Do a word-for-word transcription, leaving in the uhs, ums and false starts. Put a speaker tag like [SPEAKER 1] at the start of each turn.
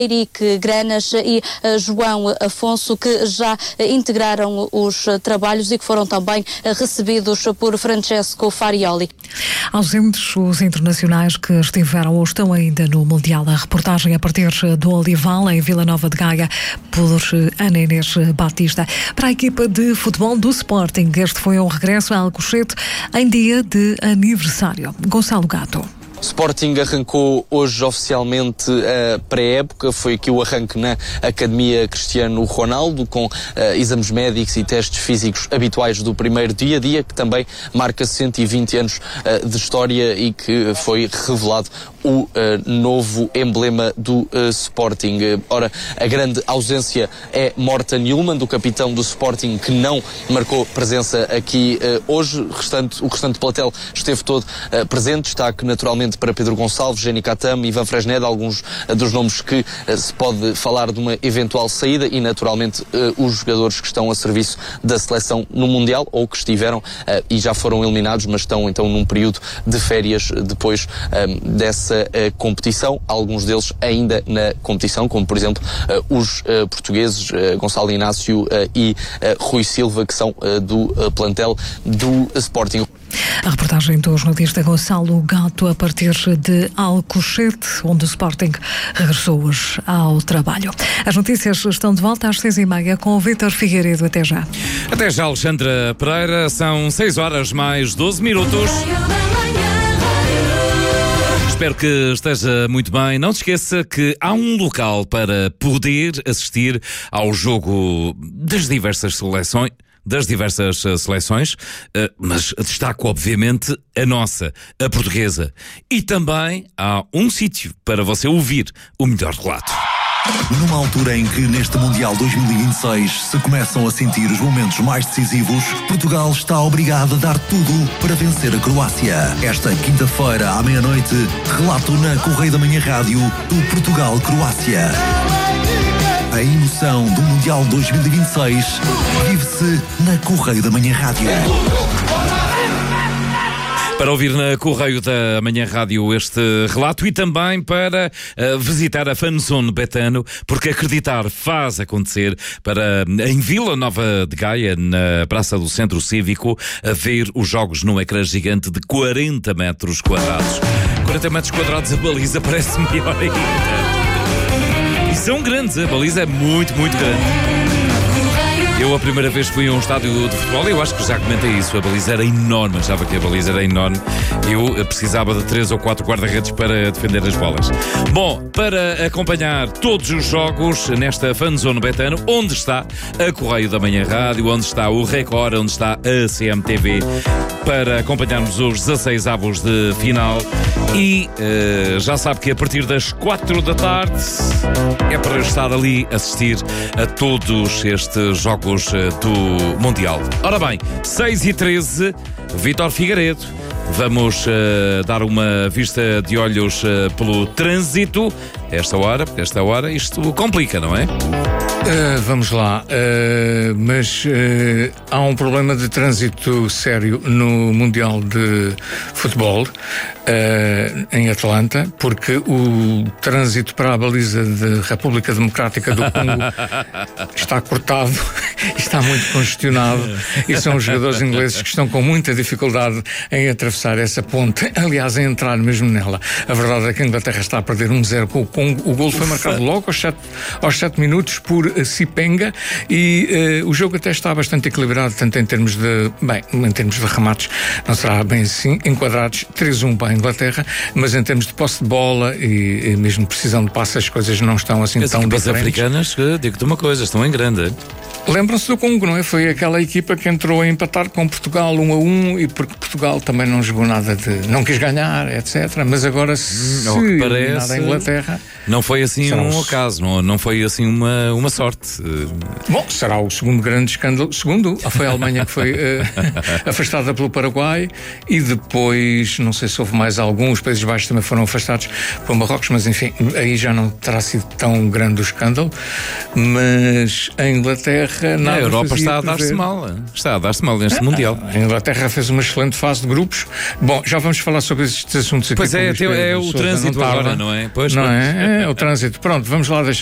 [SPEAKER 1] Henrique Granas e uh, João Afonso, que já uh, integraram os uh, trabalhos e que foram também uh, recebidos por Francesco Farioli.
[SPEAKER 2] Ausentes os internacionais que estiveram ou estão ainda no Mundial. A reportagem a partir do Olival, em Vila Nova de Gaia, por Ana Inês Batista. Para a equipa de futebol do Sporting, este foi um regresso a Alcochete em dia de aniversário. Gonçalo Gato.
[SPEAKER 3] Sporting arrancou hoje oficialmente a pré-época, foi aqui o arranque na Academia Cristiano Ronaldo, com uh, exames médicos e testes físicos habituais do primeiro dia a dia, que também marca cento e vinte anos uh, de história e que foi revelado o uh, novo emblema do uh, Sporting. Uh, ora, a grande ausência é Morten Hjulmand, do capitão do Sporting, que não marcou presença aqui uh, hoje. Restante, o restante platel esteve todo uh, presente, destaque naturalmente para Pedro Gonçalves, Jenny Katam, Ivan Fresneda, alguns uh, dos nomes que uh, se pode falar de uma eventual saída, e naturalmente uh, os jogadores que estão a serviço da seleção no Mundial ou que estiveram uh, e já foram eliminados, mas estão então num período de férias depois um, dessa uh, competição, alguns deles ainda na competição, como por exemplo uh, os uh, portugueses uh, Gonçalo Inácio uh, e uh, Rui Silva, que são uh, do uh, plantel do Sporting.
[SPEAKER 2] A reportagem do jornalista Gonçalo Gato a partir de Alcochete, onde o Sporting regressou hoje ao trabalho. As notícias estão de volta às seis e meia com o Vítor Figueiredo. Até já.
[SPEAKER 4] Até já, Alexandra Pereira. São seis horas mais doze minutos. Espero que esteja muito bem. Não te esqueça que há um local para poder assistir ao jogo das diversas seleções. das diversas uh, seleções, uh, mas destaco obviamente a nossa, a portuguesa. E também há um sítio para você ouvir o melhor relato.
[SPEAKER 5] Numa altura em que neste Mundial dois mil e vinte e seis se começam a sentir os momentos mais decisivos, Portugal está obrigado a dar tudo para vencer a Croácia. Esta quinta-feira à meia-noite, relato na Correio da Manhã Rádio do Portugal-Croácia. A emoção do Mundial dois mil e vinte e seis vive-se na Correio da Manhã Rádio.
[SPEAKER 4] Para ouvir na Correio da Manhã Rádio este relato e também para uh, visitar a Fanzone Betano, porque acreditar faz acontecer, para em Vila Nova de Gaia, na Praça do Centro Cívico, a ver os jogos num ecrã gigante de quarenta metros quadrados. quarenta metros quadrados, a baliza parece melhor ainda. E são grandes, a baliza é muito, muito grande. Eu a primeira vez fui a um estádio de futebol, eu acho que já comentei isso, a baliza era enorme, achava que a baliza era enorme. Eu precisava de três ou quatro guarda-redes para defender as bolas. Bom, para acompanhar todos os jogos nesta Fanzone Betano, onde está a Correio da Manhã Rádio, onde está o Record, onde está a C M T V, para acompanharmos os dezasseis avos de final. E uh, já sabe que a partir das quatro da tarde é para estar ali assistir a todos estes jogos do Mundial. Ora bem, seis e treze, Vítor Figueiredo. Vamos uh, dar uma vista de olhos uh, pelo trânsito. Esta hora, esta hora, isto complica, não é?
[SPEAKER 6] Uh, vamos lá, uh, mas uh, há um problema de trânsito sério no Mundial de Futebol uh, em Atlanta, porque o trânsito para a baliza da República Democrática do Congo está cortado, está muito congestionado, e são os jogadores ingleses que estão com muita dificuldade em atravessar essa ponte, aliás, em entrar mesmo nela. A verdade é que a Inglaterra está a perder um zero com o Congo. O golo foi marcado logo aos sete, aos sete minutos por Sipenga, e uh, o jogo até está bastante equilibrado, tanto em termos de, bem, em termos de remates não será bem assim, enquadrados três a um para a Inglaterra, mas em termos de posse de bola e, e mesmo precisão de passe, as coisas não estão assim
[SPEAKER 4] as
[SPEAKER 6] tão diferentes.
[SPEAKER 4] As africanas, digo-te uma coisa, estão em grande.
[SPEAKER 6] Lembram-se do Congo, não é? Foi aquela equipa que entrou a empatar com Portugal um a um, e porque Portugal também não jogou nada de... não quis ganhar, etcétera. Mas agora, se
[SPEAKER 4] hum, que parece,
[SPEAKER 6] nada a Inglaterra...
[SPEAKER 4] Não foi assim
[SPEAKER 6] será
[SPEAKER 4] um
[SPEAKER 6] um...
[SPEAKER 4] acaso, não, não foi assim uma, uma sorte.
[SPEAKER 6] Bom, será o segundo grande escândalo. Segundo, foi a Alemanha que foi uh, afastada pelo Paraguai, e depois, não sei se houve mais algum, os Países Baixos também foram afastados pelo Marrocos, mas enfim, aí já não terá sido tão grande o escândalo. Mas a Inglaterra Inglaterra nada
[SPEAKER 4] A Europa
[SPEAKER 6] fazia
[SPEAKER 4] está a dar-se
[SPEAKER 6] prever.
[SPEAKER 4] mal. Está a dar-se mal neste Mundial.
[SPEAKER 6] A Inglaterra fez uma excelente fase de grupos. Bom, já vamos falar sobre estes assuntos aqui.
[SPEAKER 4] Pois
[SPEAKER 6] com
[SPEAKER 4] é,
[SPEAKER 6] Luís
[SPEAKER 4] até
[SPEAKER 6] Pedro
[SPEAKER 4] é o
[SPEAKER 6] Sousa,
[SPEAKER 4] trânsito
[SPEAKER 6] não tarda.
[SPEAKER 4] agora, não é? Pois,
[SPEAKER 6] Não
[SPEAKER 4] pois.
[SPEAKER 6] é? É o trânsito. Pronto, vamos lá deixar.